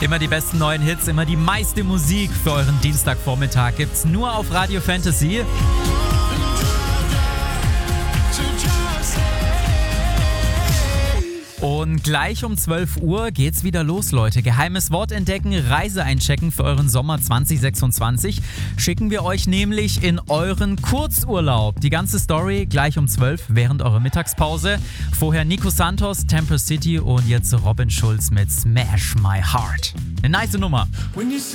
Immer die besten neuen Hits, immer die meiste Musik für euren Dienstagvormittag gibt's nur auf Radio Fantasy. Und gleich um 12 Uhr geht's wieder los, Leute. Geheimes Wort entdecken, Reise einchecken für euren Sommer 2026. Schicken wir euch nämlich in euren Kurzurlaub. Die ganze Story gleich um 12 während eurer Mittagspause. Vorher Nico Santos, Temple City und jetzt Robin Schulz mit Smash My Heart. Eine nice Nummer.